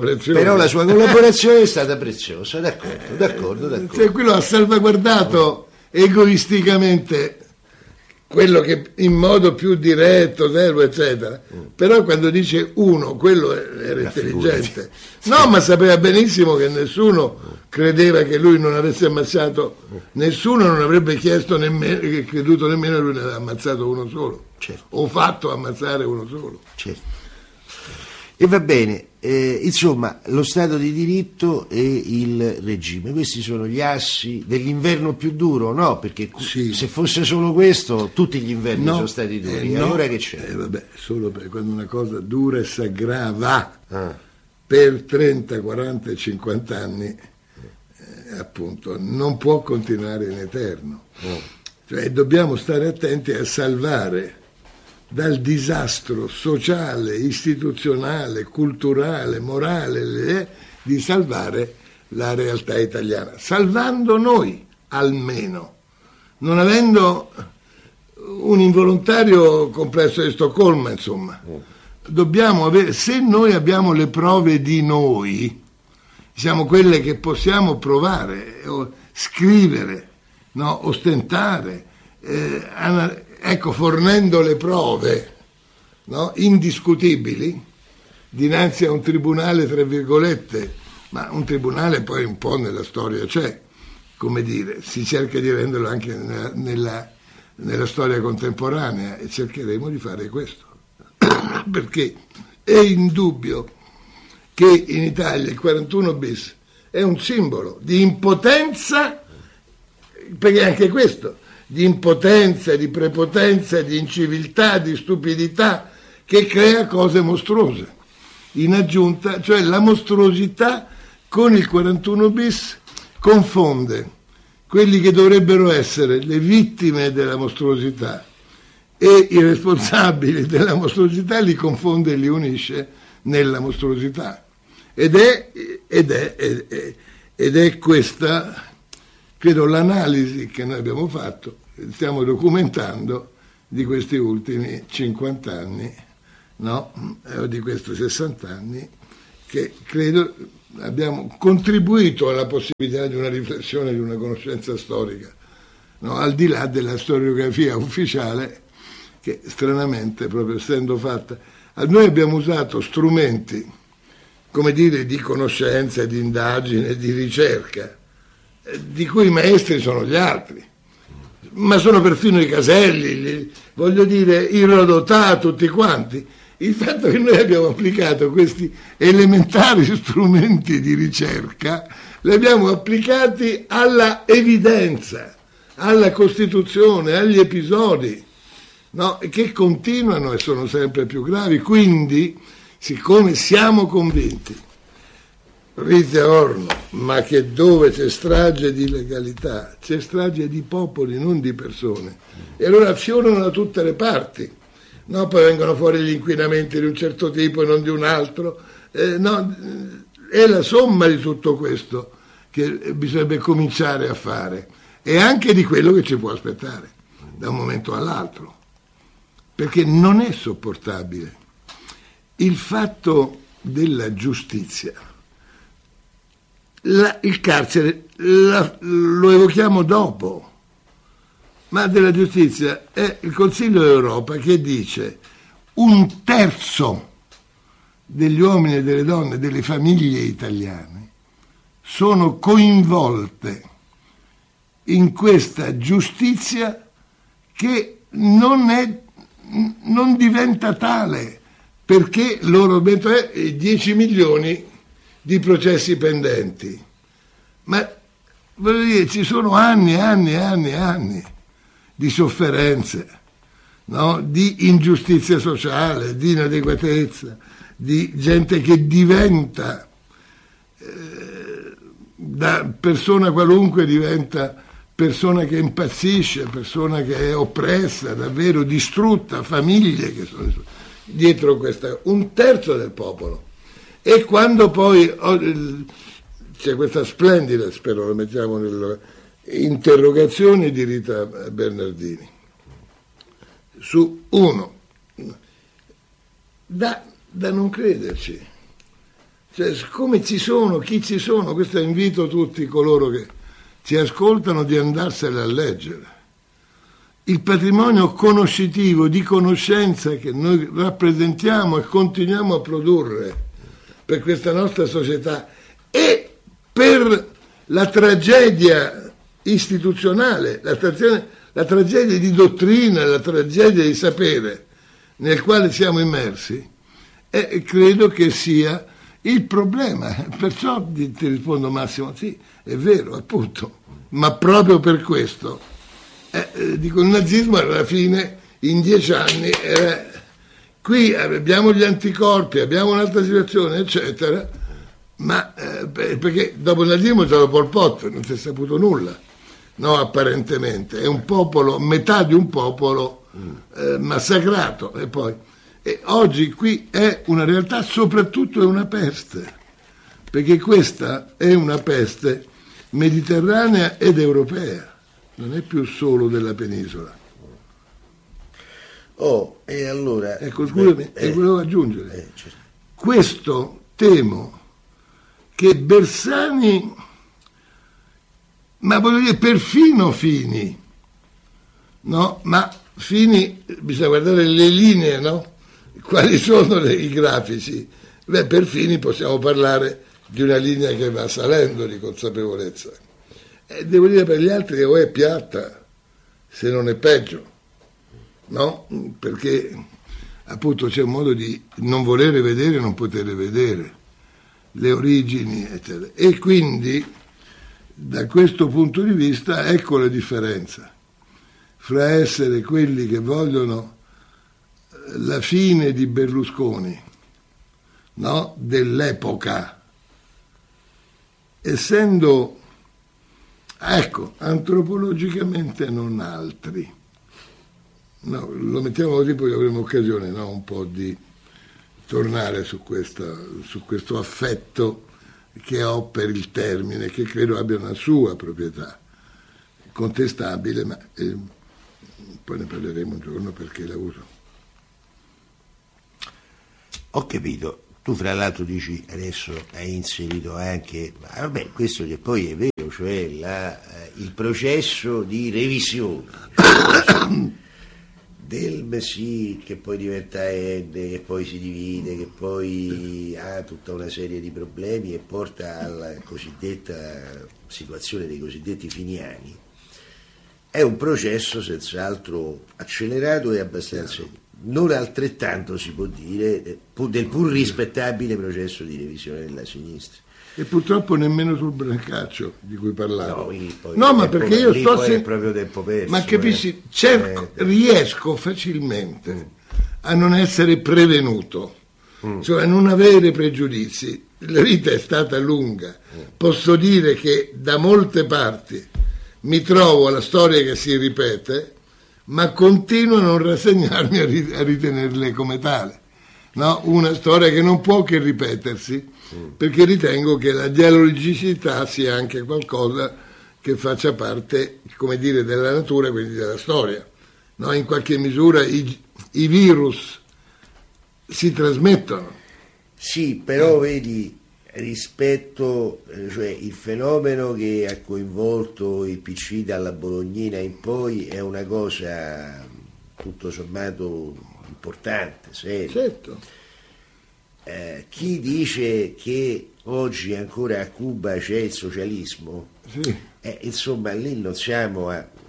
preziosa. D'accordo. Cioè, quello ha salvaguardato egoisticamente quello che in modo più diretto, eccetera. Però quando dice uno, quello era intelligente. No, ma sapeva benissimo che nessuno credeva che lui non avesse ammazzato, nessuno non avrebbe chiesto nemmeno, che creduto nemmeno che lui ne aveva ammazzato uno solo, o fatto ammazzare uno solo. Certo. E va bene, insomma, lo Stato di diritto e il regime, questi sono gli assi dell'inverno più duro, no? Perché se fosse solo questo, tutti gli inverni sono stati duri, allora che c'è? Solo per quando una cosa dura e si aggrava per 30, 40 e 50 anni, appunto, non può continuare in eterno. Cioè, dobbiamo stare attenti a salvare dal disastro sociale, istituzionale, culturale, morale, di salvare la realtà italiana, salvando noi almeno, non avendo un involontario complesso di Stoccolma, insomma. Dobbiamo avere, se noi abbiamo le prove di noi, diciamo quelle che possiamo provare, scrivere, ostentare, fornendo le prove indiscutibili dinanzi a un tribunale, tra virgolette, ma un tribunale poi un po' nella storia c'è, come dire, si cerca di renderlo anche nella storia contemporanea, e cercheremo di fare questo, perché è indubbio che in Italia il 41 bis è un simbolo di impotenza, perché anche questo, di impotenza, di prepotenza, di inciviltà, di stupidità, che crea cose mostruose. In aggiunta, cioè la mostruosità con il 41 bis confonde quelli che dovrebbero essere le vittime della mostruosità e i responsabili della mostruosità, li confonde e li unisce nella mostruosità. Ed è questa, credo, l'analisi che noi abbiamo fatto, stiamo documentando di questi ultimi 50 anni, no? O di questi 60 anni, che credo abbiamo contribuito alla possibilità di una riflessione, di una conoscenza storica, no? Al di là della storiografia ufficiale, che stranamente, proprio essendo fatta, noi abbiamo usato strumenti, come dire, di conoscenza, di indagine, di ricerca, di cui i maestri sono gli altri, ma sono perfino i Caselli, voglio dire, i Rodotà, tutti quanti. Il fatto che noi abbiamo applicato questi elementari strumenti di ricerca, li abbiamo applicati alla evidenza, alla Costituzione, agli episodi, no? Che continuano e sono sempre più gravi. Quindi, siccome siamo convinti, Rite Orno, ma che dove c'è strage di legalità, c'è strage di popoli, non di persone, e allora affiorano da tutte le parti, no? Poi vengono fuori gli inquinamenti di un certo tipo e non di un altro, no? È la somma di tutto questo che bisognerebbe cominciare a fare, e anche di quello che ci può aspettare da un momento all'altro, perché non è sopportabile il fatto della giustizia. Il carcere lo evochiamo dopo, ma della giustizia è il Consiglio d'Europa che dice 1/3 degli uomini e delle donne delle famiglie italiane sono coinvolte in questa giustizia che non diventa tale, perché loro mettono 10 milioni di processi pendenti, ma voglio dire, ci sono anni e anni e anni e anni di sofferenze, no? Di ingiustizia sociale, di inadeguatezza, di gente che diventa da persona qualunque diventa persona che impazzisce, persona che è oppressa, davvero distrutta, famiglie che sono dietro questa, 1/3 del popolo. E quando poi c'è questa splendida, spero lo mettiamo nelle interrogazioni di Rita Bernardini, su uno, da non crederci, cioè come ci sono, chi ci sono, questo invito tutti coloro che ci ascoltano di andarsene a leggere. Il patrimonio conoscitivo, di conoscenza che noi rappresentiamo e continuiamo a produrre per questa nostra società e per la tragedia istituzionale, la tragedia di dottrina, la tragedia di sapere nel quale siamo immersi, credo che sia il problema. Perciò ti rispondo, Massimo, sì, è vero, appunto, ma proprio per questo dico, il nazismo alla fine in 10 anni qui abbiamo gli anticorpi, abbiamo un'altra situazione, eccetera, ma perché dopo il nazismo c'è stato Pol Pot, non si è saputo nulla, no, apparentemente è un popolo, metà di un popolo massacrato, e oggi qui è una realtà, soprattutto è una peste, perché questa è una peste mediterranea ed europea, non è più solo della penisola. E allora... Ecco, scusami, volevo aggiungere. Certo. Questo temo che Bersani, ma voglio dire perfino Fini, no? Ma Fini, bisogna guardare le linee, no? Quali sono i grafici? Per Fini possiamo parlare di una linea che va salendo di consapevolezza. Devo dire per gli altri che o è piatta, se non è peggio, no? Perché appunto c'è un modo di non volere vedere e non poter vedere le origini, eccetera. E quindi da questo punto di vista ecco la differenza fra essere quelli che vogliono la fine di Berlusconi, no? Dell'epoca, essendo, ecco, antropologicamente non altri. No, lo mettiamo così, poi avremo occasione, no? Un po' di tornare su questo affetto che ho per il termine, che credo abbia una sua proprietà contestabile, ma poi ne parleremo un giorno perché la uso. Ho capito. Tu fra l'altro dici, adesso hai inserito anche, ma vabbè, questo che poi è vero, cioè il processo di revisione del Messi, che poi diventa ente, che poi si divide, che poi ha tutta una serie di problemi e porta alla cosiddetta situazione dei cosiddetti finiani, è un processo senz'altro accelerato e abbastanza, non altrettanto si può dire del pur rispettabile processo di revisione della sinistra. E purtroppo nemmeno sul Brancaccio di cui parlavo. No, ma perché io sto è proprio tempo perso. Ma capisci, riesco facilmente a non essere prevenuto, cioè a non avere pregiudizi. La vita è stata lunga. Posso dire che da molte parti mi trovo la storia che si ripete, ma continuo a non rassegnarmi a ritenerle come tale. No? Una storia che non può che ripetersi, perché ritengo che la dialogicità sia anche qualcosa che faccia parte, come dire, della natura, quindi della storia. No? In qualche misura i virus si trasmettono. Sì, però vedi, rispetto, cioè il fenomeno che ha coinvolto il PC dalla Bolognina in poi è una cosa tutto sommato importante, seria. Certo. Chi dice che oggi ancora a Cuba c'è il socialismo, Sì. Insomma lì non siamo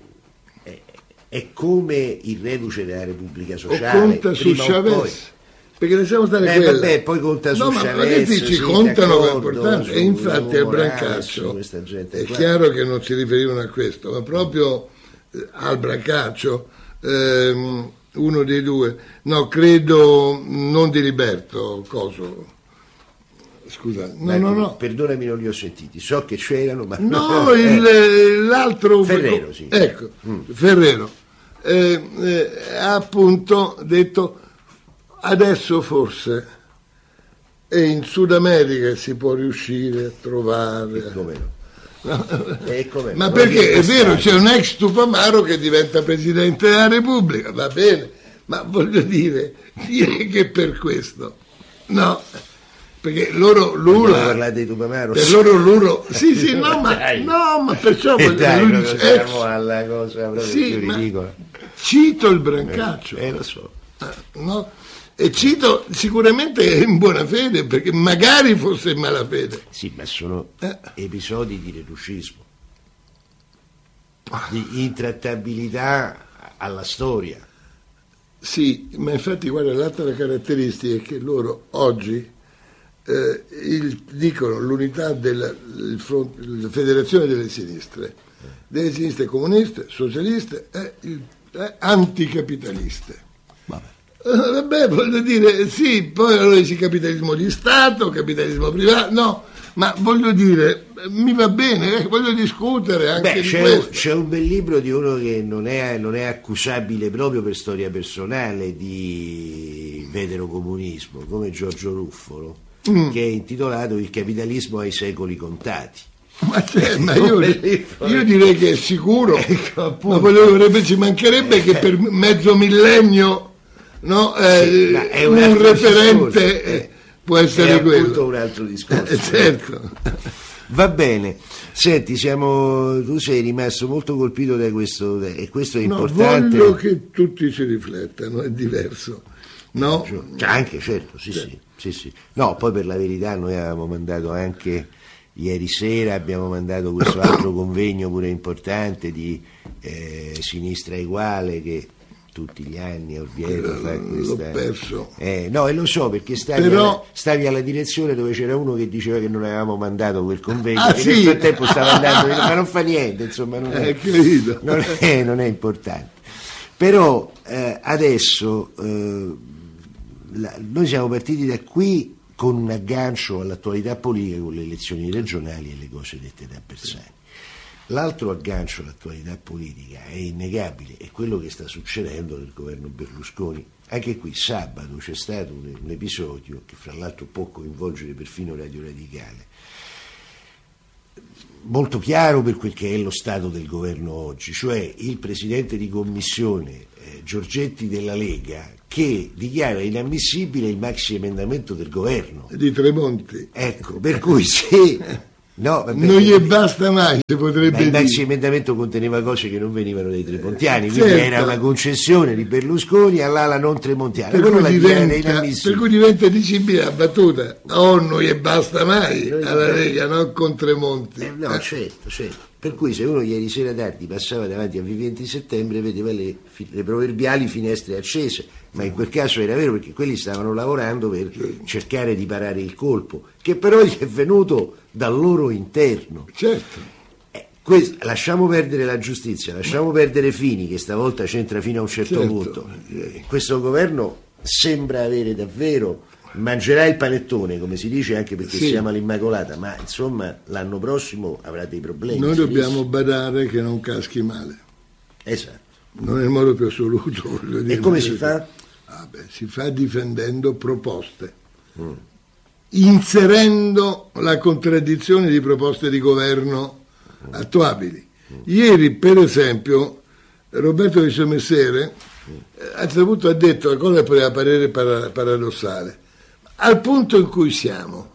è come il reduce della Repubblica Sociale, o conta su Chavez, perché lasciamo stare quella. Vabbè, poi conta su Chavez, ma dici, contano che è importante, e infatti al Brancaccio è chiaro che non si riferivano a questo, ma proprio al Brancaccio uno dei due, no, credo non di Liberto, coso, scusa, no. Perdonami, non li ho sentiti, so che c'erano, ma no, l'altro Ferrero, sì. Ecco, Ferrero ha appunto detto adesso forse in Sud America si può riuscire a trovare. Come no? Ma perché è vero, c'è un ex Tupamaro che diventa presidente della Repubblica, va bene, ma voglio dire che per questo no, perché loro Lula parlate di Tupamaro, per loro Lula sì no ma perciò lui dice alla cosa proprio più ridicola. Cito il Brancaccio, lo so, no? E cito sicuramente in buona fede, perché magari fosse in malafede. Sì, ma sono episodi di reducismo, di intrattabilità alla storia. Sì, ma infatti guarda, l'altra caratteristica è che loro oggi dicono l'unità della federazione delle sinistre comuniste, socialiste e anticapitaliste. Vabbè, voglio dire, sì, poi allora dici capitalismo di Stato, capitalismo privato, no, ma voglio dire, mi va bene, voglio discutere anche di questo. C'è un bel libro di uno che non è accusabile proprio per storia personale di veterocomunismo, come Giorgio Ruffolo, che è intitolato Il capitalismo ai secoli contati. Ma io direi che è sicuro, ecco, ma voglio, ci mancherebbe che per mezzo millennio, no, è un referente può essere quello. Un altro discorso. Certo. Va bene. Senti, tu sei rimasto molto colpito da questo, e questo è importante. Voglio che tutti ci riflettano, è diverso. No? Anche, certo, sì. No, poi per la verità noi avevamo mandato anche ieri sera, abbiamo mandato questo altro convegno pure importante di Sinistra Eguale, che tutti gli anni Oviedo fa questa. L'ho perso. No, e lo so, perché stavi alla direzione dove c'era uno che diceva che non avevamo mandato quel convegno, che nel frattempo stava andando, ma non fa niente, insomma, non è importante. Però adesso noi siamo partiti da qui con un aggancio all'attualità politica, con le elezioni regionali e le cose dette da Bersani. L'altro aggancio all'attualità politica è innegabile, è quello che sta succedendo nel governo Berlusconi. Anche qui sabato c'è stato un episodio che fra l'altro può coinvolgere perfino Radio Radicale, molto chiaro per quel che è lo stato del governo oggi, cioè il presidente di commissione Giorgetti della Lega che dichiara inammissibile il maxi emendamento del governo di Tremonti. Ecco, per cui se no, vabbè, non gli basta mai, si potrebbe dire. Il maxi emendamento conteneva cose che non venivano dai tremontiani, quindi certo. Era una concessione di Berlusconi all'ala non tremontiana, per cui diventa dicibile la battuta: oh, non gli basta mai alla Lega, non con Tremonti. No, certo. Per cui se uno ieri sera tardi passava davanti a Viventi Settembre vedeva le proverbiali finestre accese, ma in quel caso era vero perché quelli stavano lavorando per cercare di parare il colpo, che però gli è venuto dal loro interno. Certo. Lasciamo perdere la giustizia, lasciamo perdere Fini, che stavolta c'entra fino a un certo punto. Questo governo sembra avere davvero, mangerà il panettone, come si dice, anche perché siamo all'Immacolata, ma insomma l'anno prossimo avrà dei problemi. Noi dobbiamo badare che non caschi male. Esatto. Non nel modo più assoluto, voglio dire. E come si fa? Si fa difendendo proposte, inserendo la contraddizione di proposte di governo attuabili. Ieri, per esempio, Roberto Di Somessere a un certo punto ha detto la cosa che poteva parere paradossale: al punto in cui siamo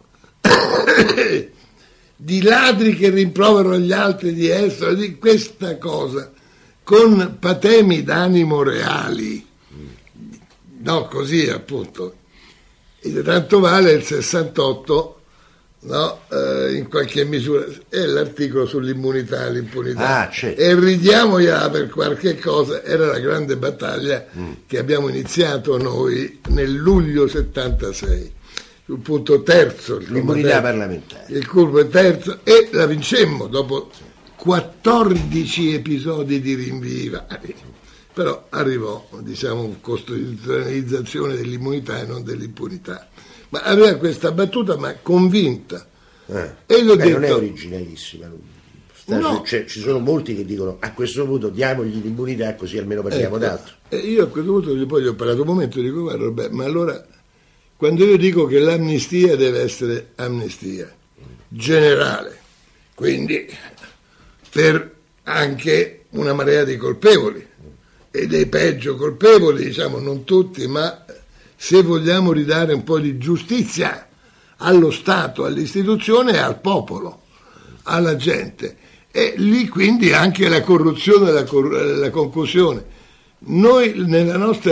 di ladri che rimproverano gli altri di essere, di questa cosa con patemi d'animo reali, no, così appunto, e tanto vale il 68, no, in qualche misura è l'articolo sull'immunità e l'impunità, certo. E ridiamogliela per qualche cosa. Era la grande battaglia che abbiamo iniziato noi nel luglio 76, sul punto terzo, l'immunità parlamentare, il curvo terzo, e la vincemmo dopo 14 episodi di rinvii vari. Però arrivò, diciamo, costituzionalizzazione dell'immunità e non dell'impunità. Ma aveva questa battuta, ma convinta. E l'ho detto, non è originalissima. No. Ci sono molti che dicono: a questo punto diamogli l'immunità così almeno parliamo d'altro. E io a questo punto poi gli ho parlato un momento e dico: guarda Roberto, ma allora quando io dico che l'amnistia deve essere amnistia generale, quindi per anche una marea di colpevoli e dei peggio colpevoli, diciamo, non tutti, ma se vogliamo ridare un po' di giustizia allo Stato, all'istituzione e al popolo, alla gente, e lì quindi anche la corruzione e la concussione. Noi nella nostra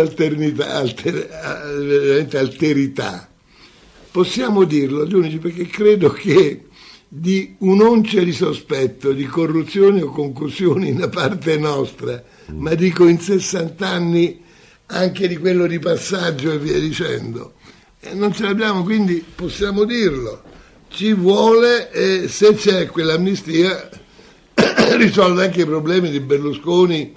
alterità possiamo dirlo, gli unici, perché credo che di un'oncia di sospetto di corruzione o concussione da parte nostra, ma dico in 60 anni anche di quello di passaggio e via dicendo, non ce l'abbiamo, quindi possiamo dirlo, ci vuole, se c'è quell'amnistia risolve anche i problemi di Berlusconi,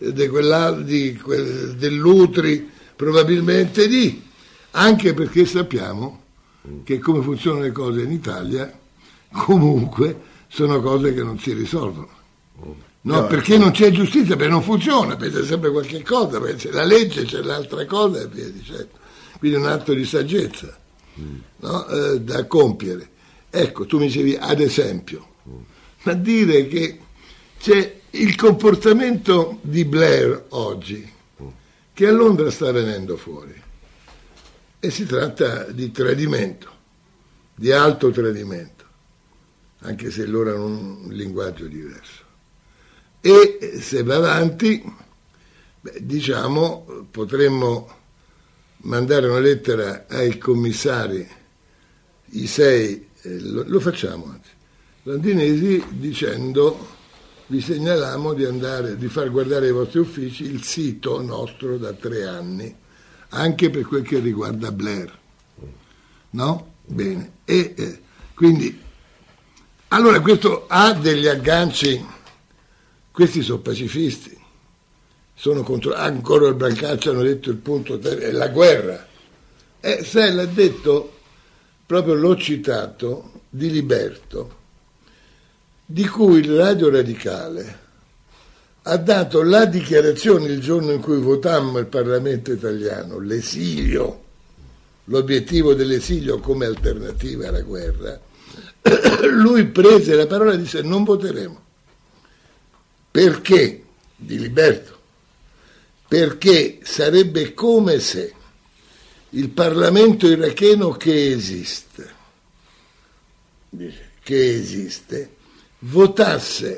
dell'Utri, probabilmente anche perché sappiamo che come funzionano le cose in Italia comunque sono cose che non si risolvono, no, perché non c'è giustizia, perché non funziona, perché c'è sempre qualche cosa, perché c'è la legge, c'è l'altra cosa e via dicendo. Quindi è un atto di saggezza, no, da compiere. Ecco, tu mi dicevi ad esempio, ma dire che c'è il comportamento di Blair oggi che a Londra sta venendo fuori, e si tratta di tradimento, di alto tradimento, anche se loro hanno un linguaggio diverso. E se va avanti, diciamo, potremmo mandare una lettera ai commissari, i 6, lo facciamo anzi, londinesi, dicendo: vi segnaliamo di far guardare ai vostri uffici il sito nostro da 3 anni, anche per quel che riguarda Blair, no? Bene, e quindi allora questo ha degli agganci. Questi sono pacifisti, sono contro, ancora il Brancaccio hanno detto il punto è la guerra. Sai, l'ha detto, proprio l'ho citato, di Liberto, di cui il Radio Radicale ha dato la dichiarazione il giorno in cui votammo il Parlamento italiano, l'esilio, l'obiettivo dell'esilio come alternativa alla guerra. Lui prese la parola e disse: non voteremo. Perché? Di Liberto. Perché sarebbe come se il Parlamento iracheno che esiste, votasse